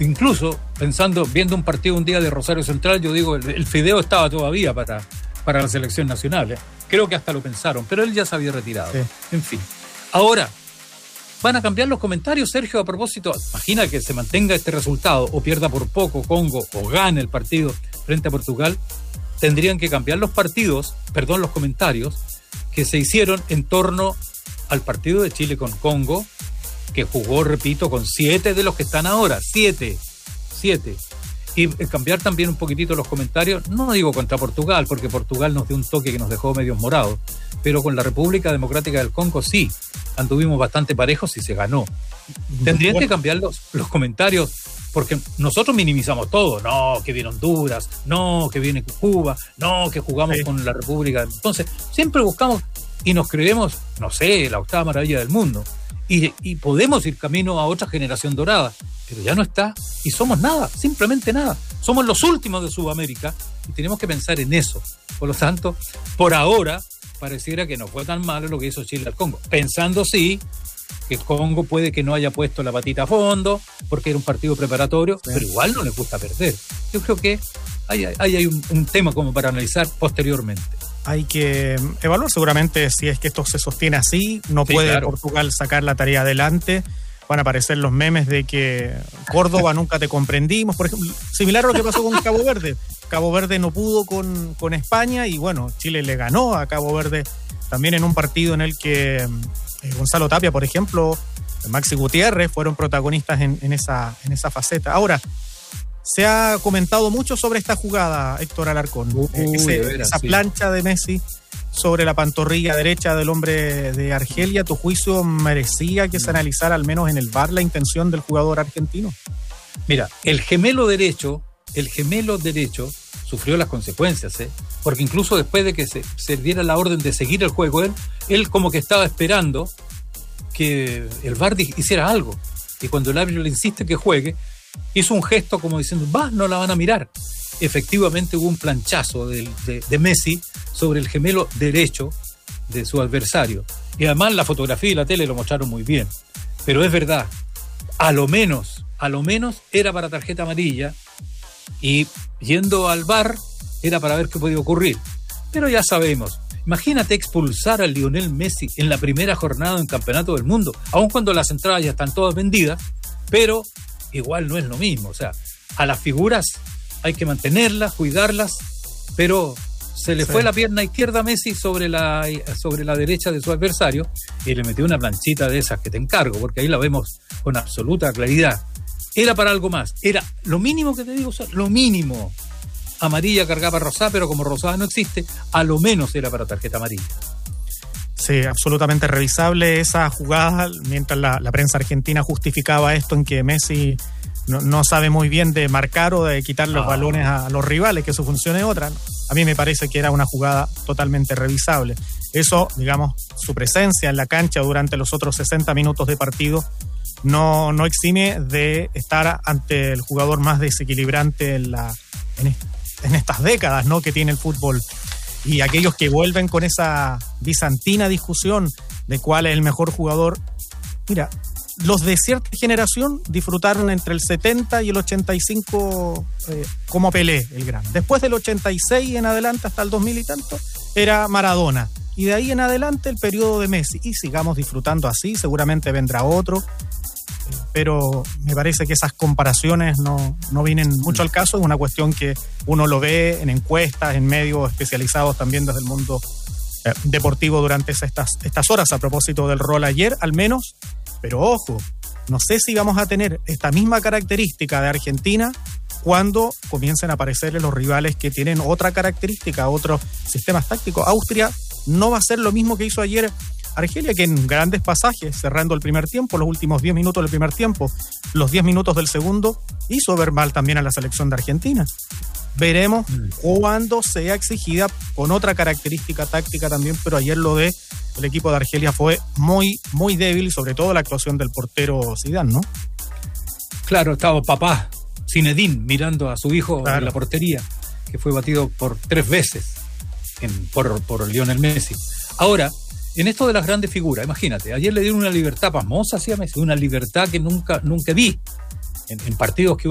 incluso viendo un partido un día de Rosario Central, yo digo, el fideo estaba todavía para la selección nacional. Creo que hasta lo pensaron, pero él ya se había retirado. Sí. En fin. Ahora, van a cambiar los comentarios, Sergio, a propósito. Imagina que se mantenga este resultado o pierda por poco Congo o gane el partido frente a Portugal. Tendrían que cambiar los comentarios que se hicieron en torno al partido de Chile con Congo, que jugó, repito, con 7 de los que están ahora. 7. Y cambiar también un poquitito los comentarios, no digo contra Portugal, porque Portugal nos dio un toque que nos dejó medios morados, pero con la República Democrática del Congo sí, anduvimos bastante parejos y se ganó. Tendrían que cambiar los comentarios, porque nosotros minimizamos todo. No, que viene Honduras, no, que viene Cuba, no, que jugamos con la República. Entonces, siempre buscamos y nos creemos, no sé, la octava maravilla del mundo. Y podemos ir camino a otra generación dorada, pero ya no está, y somos nada, simplemente nada. Somos los últimos de Sudamérica y tenemos que pensar en eso. Por lo tanto, por ahora, pareciera que no fue tan malo lo que hizo Chile al Congo, pensando sí que Congo puede que no haya puesto la patita a fondo, porque era un partido preparatorio, pero igual no le gusta perder. Yo creo que hay un tema como para analizar posteriormente. Hay que evaluar seguramente si es que esto se sostiene así. No puede claro. Portugal sacar la tarea adelante. Van a aparecer los memes de que Córdoba nunca te comprendimos, por ejemplo, similar a lo que pasó con Cabo Verde. Cabo Verde no pudo con España y bueno, Chile le ganó a Cabo Verde también en un partido en el que Gonzalo Tapia, por ejemplo, Maxi Gutiérrez fueron protagonistas en esa faceta. Ahora, se ha comentado mucho sobre esta jugada, Héctor Alarcón. Esa plancha de Messi sobre la pantorrilla derecha del hombre de Argelia. ¿Tu juicio merecía que se analizara al menos en el VAR la intención del jugador argentino? Mira, el gemelo derecho sufrió las consecuencias, porque incluso después de que se diera la orden de seguir el juego, él como que estaba esperando que el VAR hiciera algo. Y cuando el árbitro le insiste que juegue, hizo un gesto como diciendo, no la van a mirar. Efectivamente hubo un planchazo de Messi sobre el gemelo derecho de su adversario. Y además la fotografía y la tele lo mostraron muy bien. Pero es verdad, a lo menos era para tarjeta amarilla, y yendo al VAR era para ver qué podía ocurrir. Pero ya sabemos, imagínate expulsar a Lionel Messi en la primera jornada del Campeonato del Mundo, aun cuando las entradas ya están todas vendidas, pero igual no es lo mismo. O sea, a las figuras hay que mantenerlas, cuidarlas, pero se le fue la pierna izquierda a Messi sobre la derecha de su adversario y le metió una planchita de esas que te encargo, porque ahí la vemos con absoluta claridad. Era para algo más, era lo mínimo que te digo, o sea, lo mínimo. Amarilla cargaba rosada, pero como rosada no existe, a lo menos era para tarjeta amarilla. Sí, absolutamente revisable esa jugada, mientras la prensa argentina justificaba esto en que Messi no sabe muy bien de marcar o de quitar los balones a los rivales, que su función es otra. A mí me parece que era una jugada totalmente revisable. Eso, digamos, su presencia en la cancha durante los otros 60 minutos de partido no exime de estar ante el jugador más desequilibrante en estas décadas, ¿no?, que tiene el fútbol. Y aquellos que vuelven con esa bizantina discusión de cuál es el mejor jugador, mira, los de cierta generación disfrutaron entre el 70 y el 85 como Pelé, el gran. Después del 86 en adelante hasta el 2000 y tanto, era Maradona. Y de ahí en adelante el periodo de Messi. Y sigamos disfrutando así, seguramente vendrá otro. Pero me parece que esas comparaciones no vienen mucho al caso. Es una cuestión que uno lo ve en encuestas, en medios especializados también desde el mundo deportivo durante estas horas, a propósito del rol ayer al menos. Pero ojo, no sé si vamos a tener esta misma característica de Argentina cuando comiencen a aparecerle los rivales que tienen otra característica, otros sistemas tácticos. Austria no va a ser lo mismo que hizo ayer Argelia, que en grandes pasajes, cerrando el primer tiempo, los últimos 10 minutos del primer tiempo, los 10 minutos del segundo, hizo ver mal también a la selección de Argentina. Veremos cuándo sea exigida con otra característica táctica también, pero ayer lo de el equipo de Argelia fue muy, muy débil, sobre todo la actuación del portero Zidane, ¿no? Claro, estaba papá Zinedine mirando a su hijo en la portería, que fue batido por 3 veces por Lionel Messi. Ahora, en esto de las grandes figuras, imagínate, ayer le dieron una libertad pasmosa hacia Messi, una libertad que nunca vi en partidos que